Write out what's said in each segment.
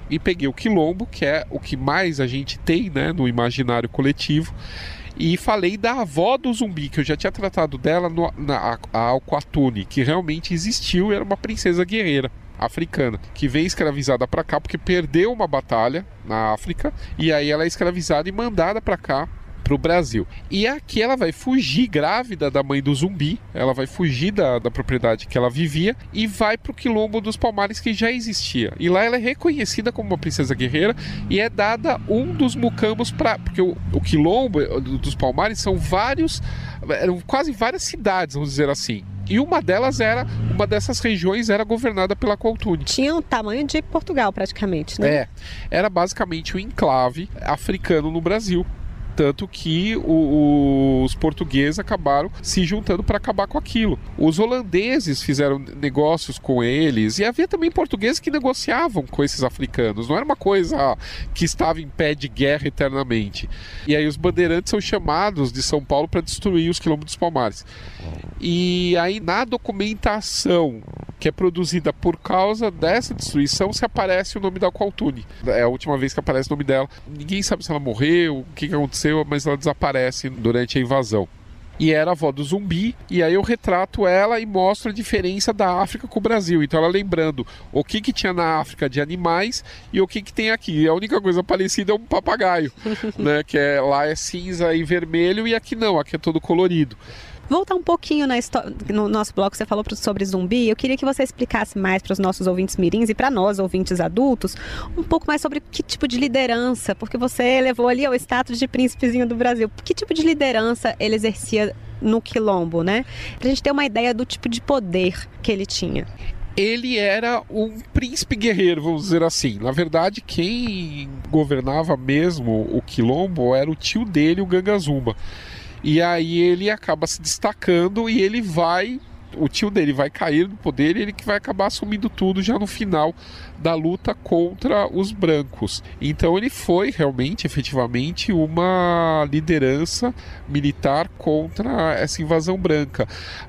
e peguei o quilombo, que é o que mais a gente tem, né, no imaginário coletivo, e falei da avó do zumbi, que eu já tinha tratado dela, a Alquatune, que realmente existiu e era uma princesa guerreira africana, que veio escravizada para cá porque perdeu uma batalha na África, e aí ela é escravizada e mandada para cá, pro Brasil. E aqui ela vai fugir grávida da mãe do zumbi, ela vai fugir da propriedade que ela vivia e vai pro quilombo dos Palmares, que já existia. E lá ela é reconhecida como uma princesa guerreira e é dada um dos mucambos porque o quilombo dos Palmares são eram quase várias cidades, vamos dizer assim. E uma dessas regiões era governada pela Alquatune. Tinha o tamanho de Portugal, praticamente, né? Era basicamente um enclave africano no Brasil. Tanto que os portugueses acabaram se juntando para acabar com aquilo. Os holandeses fizeram negócios com eles, e havia também portugueses que negociavam com esses africanos. Não era uma coisa que estava em pé de guerra eternamente. E aí os bandeirantes são chamados de São Paulo para destruir os quilombos dos Palmares. E aí na documentação que é produzida por causa dessa destruição, se aparece o nome da Alquatune. É a última vez que aparece o nome dela. Ninguém sabe se ela morreu, o que aconteceu, mas ela desaparece durante a invasão. E era a avó do zumbi, e aí eu retrato ela e mostro a diferença da África com o Brasil. Então ela lembrando o que tinha na África de animais e o que tem aqui. E a única coisa parecida é um papagaio, né? Que lá é cinza e vermelho, e aqui não, aqui é todo colorido. Voltar um pouquinho no nosso bloco, você falou sobre zumbi. Eu queria que você explicasse mais para os nossos ouvintes mirins e para nós, ouvintes adultos, um pouco mais sobre que tipo de liderança, porque você levou ali ao status de príncipezinho do Brasil. Que tipo de liderança ele exercia no quilombo, né? Pra gente ter uma ideia do tipo de poder que ele tinha. Ele era um príncipe guerreiro, vamos dizer assim. Na verdade, quem governava mesmo o quilombo era o tio dele, o Gangazumba. E aí ele acaba se destacando e o tio dele vai cair do poder e ele que vai acabar assumindo tudo já no final da luta contra os brancos. Então ele foi realmente, efetivamente, uma liderança militar contra essa invasão branca.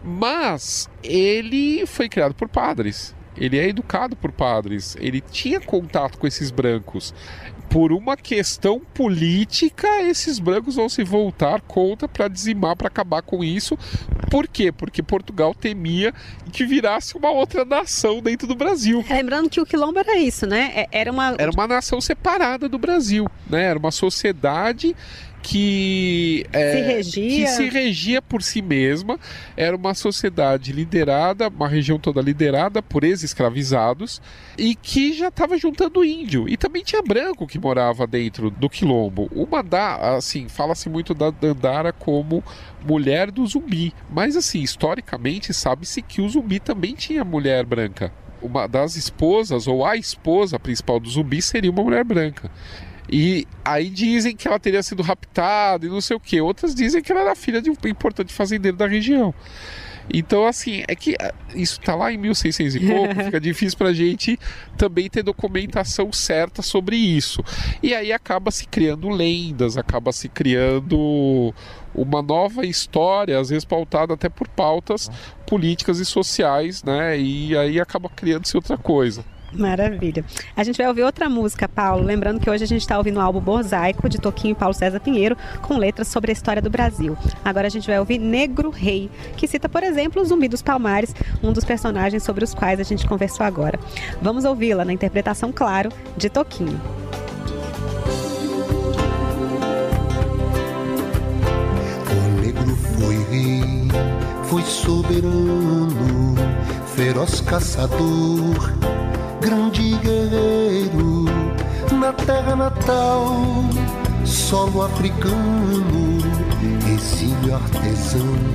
Mas ele foi criado por padres. Ele é educado por padres. Ele tinha contato com esses brancos. Por uma questão política, esses brancos vão se voltar contra para dizimar, para acabar com isso. Por quê? Porque Portugal temia que virasse uma outra nação dentro do Brasil. Lembrando que o quilombo era isso, né? Era uma nação separada do Brasil, né? Era uma sociedade que se regia por si mesma. Era uma sociedade liderada, uma região toda liderada por ex-escravizados e que já estava juntando índio. E também tinha branco que morava dentro do quilombo. Fala-se muito da Dandara como mulher do zumbi. Mas assim, historicamente sabe-se que o zumbi também tinha mulher branca. Uma das esposas, ou a esposa principal do zumbi, seria uma mulher branca. E aí dizem que ela teria sido raptada e não sei o que. Outras dizem que ela era filha de um importante fazendeiro da região. Então, assim, é que isso tá lá em 1600 e pouco, fica difícil pra gente também ter documentação certa sobre isso. E aí acaba se criando lendas, acaba se criando uma nova história, às vezes pautada até por pautas políticas e sociais, né? E aí acaba criando-se outra coisa. Maravilha. A gente vai ouvir outra música, Paulo. Lembrando que hoje a gente está ouvindo o álbum Mosaico, de Toquinho e Paulo César Pinheiro, com letras sobre a história do Brasil. Agora a gente vai ouvir Negro Rei, que cita, por exemplo, o Zumbi dos Palmares, um dos personagens sobre os quais a gente conversou agora. Vamos ouvi-la na interpretação, claro, de Toquinho. O negro foi rei, foi soberano, feroz caçador, grande guerreiro, na terra natal, solo africano, exílio artesão.